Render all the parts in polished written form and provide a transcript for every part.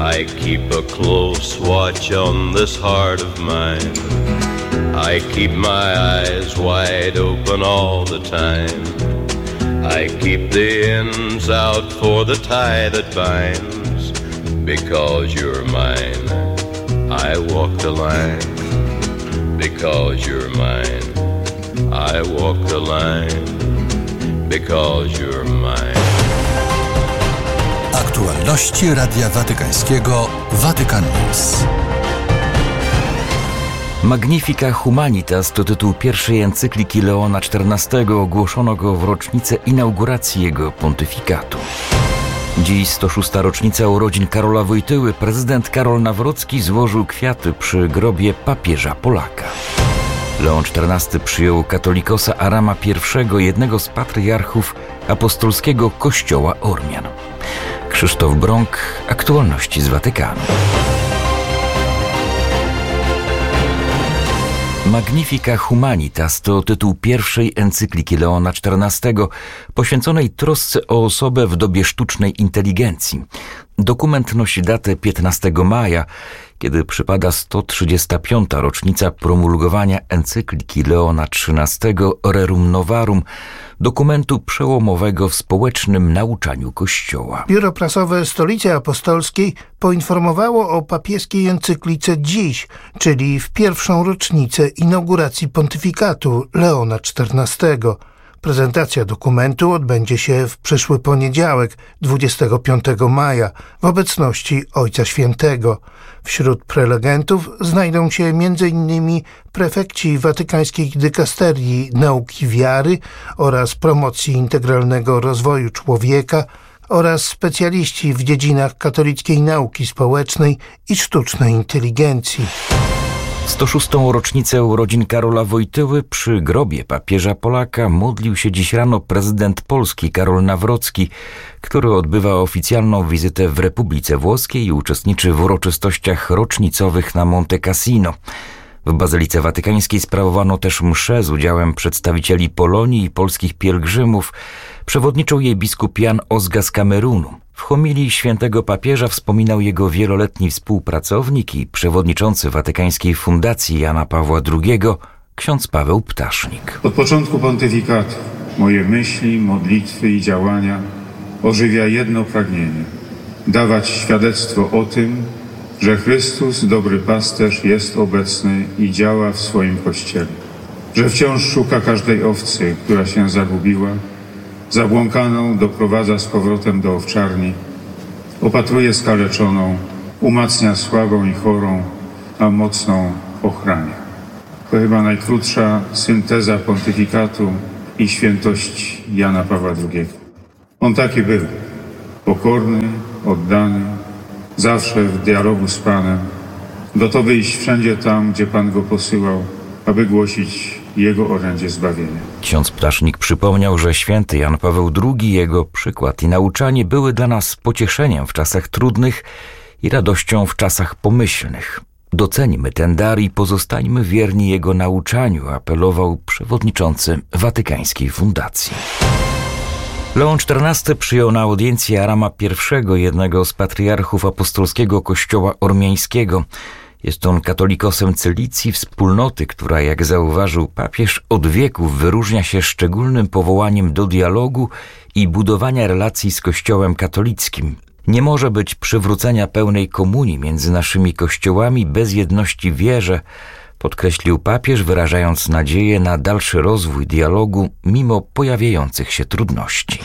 I keep a close watch on this heart of mine. I keep my eyes wide open all the time. I keep the ends out for the tie that binds. Because you're mine, I walk the line. Because you're mine, I walk the line. Because you're mine. Aktualności Radia Watykańskiego Vatican News. Magnifica Humanitas to tytuł pierwszej encykliki Leona XIV. Ogłoszono go w rocznicę inauguracji jego pontyfikatu. Dziś 106. rocznica urodzin Karola Wojtyły. Prezydent Karol Nawrocki złożył kwiaty przy grobie papieża Polaka. Leon XIV przyjął katolikosa Arama I, jednego z patriarchów apostolskiego Kościoła Ormian. Krzysztof Brąk, aktualności z Watykanu. Magnifica Humanitas to tytuł pierwszej encykliki Leona XIV, poświęconej trosce o osobę w dobie sztucznej inteligencji. Dokument nosi datę 15 maja, kiedy przypada 135. rocznica promulgowania encykliki Leona XIII Rerum Novarum, dokumentu przełomowego w społecznym nauczaniu Kościoła. Biuro Prasowe Stolicy Apostolskiej poinformowało o papieskiej encyklice dziś, czyli w pierwszą rocznicę inauguracji pontyfikatu Leona XIV. Prezentacja dokumentu odbędzie się w przyszły poniedziałek, 25 maja, w obecności Ojca Świętego. Wśród prelegentów znajdą się m.in. prefekci watykańskiej dykasterii nauki wiary oraz promocji integralnego rozwoju człowieka oraz specjaliści w dziedzinach katolickiej nauki społecznej i sztucznej inteligencji. 106. rocznicę urodzin Karola Wojtyły przy grobie papieża Polaka modlił się dziś rano prezydent Polski Karol Nawrocki, który odbywa oficjalną wizytę w Republice Włoskiej i uczestniczy w uroczystościach rocznicowych na Monte Cassino. W Bazylice Watykańskiej sprawowano też mszę z udziałem przedstawicieli Polonii i polskich pielgrzymów. Przewodniczył jej biskup Jan Ozga z Kamerunu. W homilii świętego papieża wspominał jego wieloletni współpracownik i przewodniczący Watykańskiej Fundacji Jana Pawła II, ksiądz Paweł Ptasznik. Od początku pontyfikatu moje myśli, modlitwy i działania ożywia jedno pragnienie: dawać świadectwo o tym, że Chrystus, dobry pasterz, jest obecny i działa w swoim Kościele, że wciąż szuka każdej owcy, która się zagubiła, zabłąkaną doprowadza z powrotem do owczarni, opatruje skaleczoną, umacnia słabą i chorą, a mocną ochrania. To chyba najkrótsza synteza pontyfikatu i świętości Jana Pawła II. On taki był, pokorny, oddany, zawsze w dialogu z Panem, gotowy iść wszędzie tam, gdzie Pan go posyłał, aby głosić Jego orędzie zbawienia. Ksiądz Ptasznik przypomniał, że święty Jan Paweł II, jego przykład i nauczanie były dla nas pocieszeniem w czasach trudnych i radością w czasach pomyślnych. Doceńmy ten dar i pozostańmy wierni jego nauczaniu, apelował przewodniczący Watykańskiej Fundacji. Leon XIV przyjął na audiencję Arama I, jednego z patriarchów apostolskiego Kościoła Ormiańskiego. Jest on katolikosem Cylicji, wspólnoty, która, jak zauważył papież, od wieków wyróżnia się szczególnym powołaniem do dialogu i budowania relacji z Kościołem katolickim. Nie może być przywrócenia pełnej komunii między naszymi kościołami bez jedności w wierze, podkreślił papież, wyrażając nadzieję na dalszy rozwój dialogu mimo pojawiających się trudności.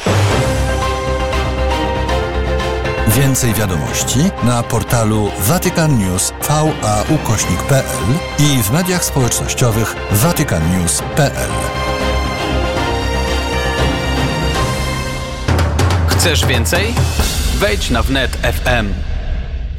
Więcej wiadomości na portalu vaticannews.va/pl i w mediach społecznościowych vaticannews.pl. Chcesz więcej? Wejdź na wnet FM.